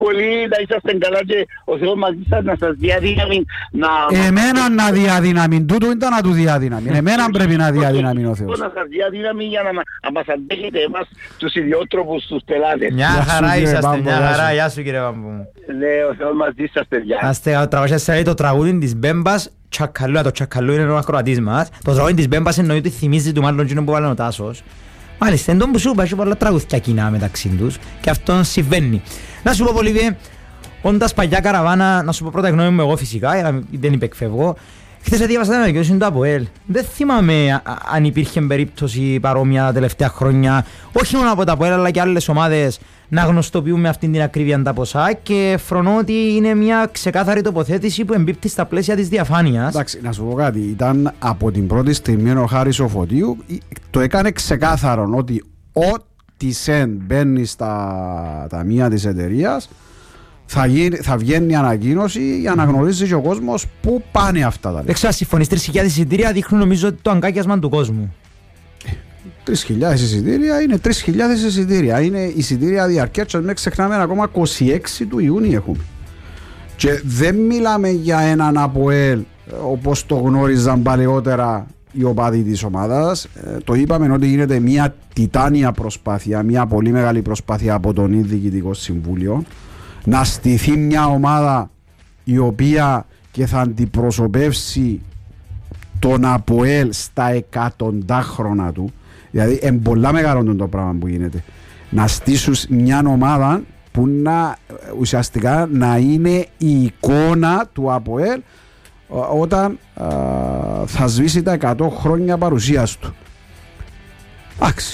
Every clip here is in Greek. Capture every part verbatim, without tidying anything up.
πολύ να είσαστε καλά και ο Θεός μαζί σας να σας διαδύναμη να... Εμένα να διαδύναμη, τούτο ήταν να του διαδύναμη. Εμένα πρέπει να διαδύναμη ο Θεός. Να σας διαδύναμη για να μας αντέχετε εμάς τους ιδιότροπους, τους πελάτες. Μια χαρά είσαστε, μια χαρά. Γεια σου κύριε Παμπού. Ναι, ο Θεός μαζί σας παιδιά. Είστε το τραγούδι της Μπέμπας, Τσακαλούα, το Τσακαλούα είναι ο ακροατής μας. Το τραγούδι της Μπέμπας εννοεί ότι θυμίζει του μάλλον εκείνο που βάλει ο Τάσος. Μάλιστα, εν τόν που σου είπα, έχει πολλά τραγούδια κοινά μεταξύ τους και αυτό συμβαίνει. Να σου πω πολύ, όντας παλιά καραβάνα, να σου πω πρώτα γνώμη μου εγώ φυσικά, για να δεν υπεκφεύγω. Χθες διάβασα ένα δικαιώσιο του ΑΠΟΕΛ. Δεν θυμάμαι αν υπήρχε περίπτωση παρόμοια τα τελευταία χρόνια, όχι μόνο από τα ΑΠΟΕΛ αλλά και άλλες ομάδες, να γνωστοποιούμε αυτήν την ακρίβεια τα ποσά και φρονώ ότι είναι μια ξεκάθαρη τοποθέτηση που εμπίπτει στα πλαίσια της διαφάνειας. Εντάξει, να σου πω κάτι, ήταν από την πρώτη στιγμή ο Χάρης ο Φωτίου, το έκανε ξεκάθαρο ότι ό,τι σεν μπαίνει στα ταμεία της εταιρείας θα, γίνει, θα βγαίνει ανακοίνωση για να γνωρίζει και ο κόσμος πού πάνε αυτά τα λεφτά. Δεν ξέρω, συμφωνείς, τρεις χιλιάδες εισιτήρια δείχνουν νομίζω το αγκάκιασμα του κόσμου. τρεις χιλιάδες εισιτήρια είναι τρεις χιλιάδες εισιτήρια. Είναι εισιτήρια διαρκείας, μην ξεχνάμε ακόμα είκοσι έξι του Ιούνιου έχουμε. Και δεν μιλάμε για έναν ΑΠΟΕΛ όπως το γνώριζαν παλαιότερα οι οπαδοί της ομάδας. Ε, το είπαμε ότι γίνεται μια τιτάνια προσπάθεια, μια πολύ μεγάλη προσπάθεια από τον Διοικητικό Συμβούλιο να στηθεί μια ομάδα η οποία και θα αντιπροσωπεύσει τον ΑΠΟΕΛ στα εκατοντάχρονα του. Δηλαδή είναι πολλά μεγάλο το πράγμα που γίνεται. Να στήσουν μια ομάδα που να, ουσιαστικά να είναι η εικόνα του ΑΠΟΕΛ όταν α, θα σβήσει τα εκατό χρόνια παρουσίας του. Εντάξει.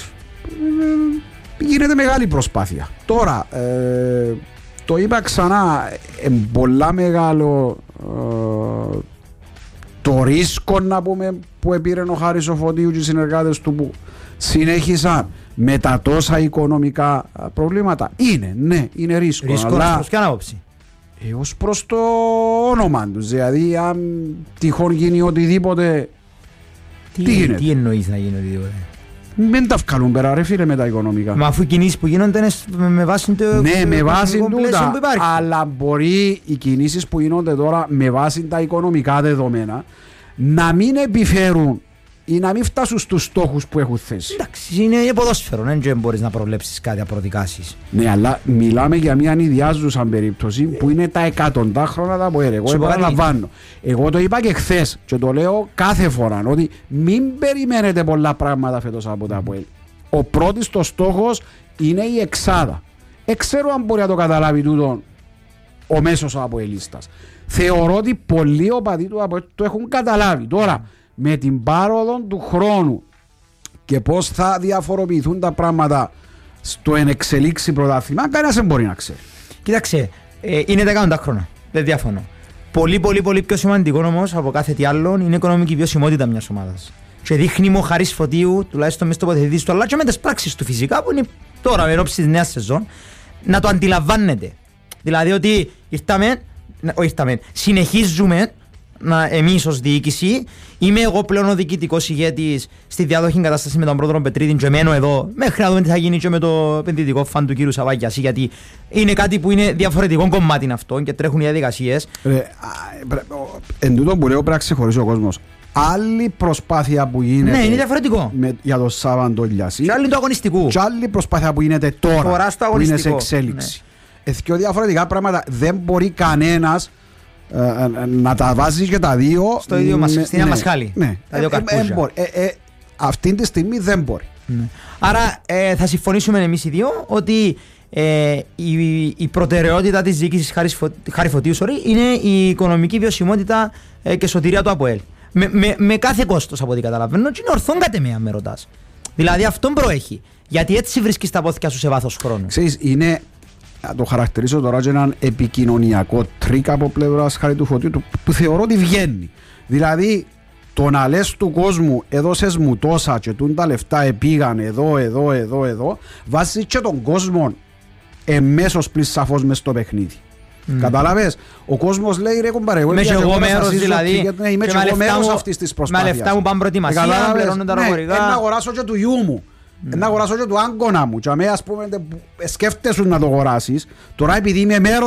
Γίνεται μεγάλη προσπάθεια. Τώρα, ε, το είπα ξανά, είναι πολλά μεγάλο ε, το ρίσκο να πούμε που επήρε ο Χάρης ο Φωτίου και οι συνεργάτες του που συνέχισαν με τα τόσα οικονομικά προβλήματα. Είναι, ναι, είναι ρίσκο. Ρίσκο αλλά... προς ποια άποψη? Ε, ως προς το όνομα τους. Δηλαδή, αν τυχόν γίνει οτιδήποτε. Τι, τι γίνεται? Τι εννοείς να γίνει οτιδήποτε? Μην τα βγάλουν πέρα, ρε φίλε, με τα οικονομικά. Μα αφού οι κινήσεις που γίνονται είναι με, με βάση το. Ναι, με βάση τούτα. Που αλλά μπορεί οι κινήσεις που γίνονται τώρα με βάση τα οικονομικά δεδομένα να μην επιφέρουν ή να μην φτάσουν στους στόχους που έχουν θέσει. Εντάξει, είναι ποδόσφαιρο, δεν μπορείς να προβλέψεις κάτι από προδικάσεις. Ναι, αλλά μιλάμε για μια ιδιάζουσα περίπτωση που είναι τα εκατοντάχρονα τα ΠΟΕΛ. Εγώ επαναλαμβάνω. Εγώ το είπα και χθες και το λέω κάθε φορά ότι μην περιμένετε πολλά πράγματα φέτος από τα ΠΟΕΛ. Ο πρώτος το στόχος είναι η εξάδα. Δεν ξέρω αν μπορεί να το καταλάβει τούτο ο μέσος ΑΠΟΕΛίστας. Θεωρώ ότι πολλοί οπαδοί του ΑΠΟΕΛ το έχουν καταλάβει. Τώρα, με την πάροδο του χρόνου και πώς θα διαφοροποιηθούν τα πράγματα στο ενεξελίξει πρωτάθλημα, κανένας δεν μπορεί να ξέρει. Κοίταξε, ε, είναι τα εκατό χρόνια, δεν διαφωνώ. Πολύ πολύ πολύ πιο σημαντικό όμως από κάθε τι άλλο είναι η οικονομική βιωσιμότητα μιας ομάδας. Και δείχνει μου ο Χαρίς Φωτίου, τουλάχιστον μες στο τοποθετήσεις του, αλλά και με τις πράξεις του φυσικά που είναι τώρα με ενόψει της νέας σεζόν, να το αντιλαμβάνεται. Δηλαδή ότι ήρθαμε, όχι ήρθαμε, συνεχίζουμε να, εμείς ως διοίκηση, είμαι εγώ πλέον ο διοικητικός ηγέτης στη διάδοχη κατάσταση με τον πρόεδρο Πετρίδη και μένω εδώ μέχρι να δούμε τι θα γίνει και με το επενδυτικό φαν του κύριου Σαββάκιαση, γιατί είναι κάτι που είναι διαφορετικό κομμάτι αυτό και τρέχουν οι διαδικασίες. Εν τούτο που λέω πρέπει να ξεχωρίσει ο κόσμος. Άλλη προσπάθεια που γίνεται, ναι, είναι διαφορετικό. Με, για το Σάββαντο Λιασί και άλλη του αγωνιστικού. Και άλλη προσπάθεια που γίνεται τώρα που είναι σε εξέλιξη. Ναι. Εθιό διαφορετικά πράγματα δεν μπορεί κανένας ε, ε, να τα βάζει και τα δύο στο ίδιο μας, στην ίδια μασχάλη. Ναι. Τα δύο καρπούζια. Ε, ε, ε, αυτή τη στιγμή δεν μπορεί. Ναι. Άρα ε, θα συμφωνήσουμε εμείς οι δύο ότι ε, η, η προτεραιότητα της διοίκησης Χάρη Φωτίου sorry, είναι η οικονομική βιωσιμότητα ε, και σωτηρία του ΑΠΟΕΛ. Με, με, με κάθε κόστος από ό,τι καταλαβαίνω και είναι ορθόν κατ' εμέ αν με ρωτάς. Δηλαδή αυτόν προέχει. Γιατί έτσι βρίσκεις τα πόθηκια σου σε βάθος χρόνου. Ξέρεις, είναι, το χαρακτηρίζω τώρα και έναν επικοινωνιακό τρίκ από πλευράς Χάρη του Φωτίου που, που θεωρώ ότι βγαίνει. Δηλαδή το να λες του κόσμου έδωσες μου τόσα και τούν τα λεφτά επήγαν εδώ, εδώ, εδώ, εδώ, βάζει και τον κόσμο εμέσως πλην σαφώς μες στο παιχνίδι. Mm. Καταλάβες, ο κόσμος λέει ρε κομπάρε, εγώ είμαι και εγώ μέρος δηλαδή και είμαι και εγώ μέρος αυτής της προσπάθειας. Με λεφτά μου πάνε προετοιμασία, πληρώνουν τα αεροπορικά. Ναι, να αγοράσω και του γιού μου Να αγοράσω και το άγκονα μου. Και αμέ, ας πούμε, σκέφτεσαι να το αγοράσεις. Τώρα επειδή είμαι μέρος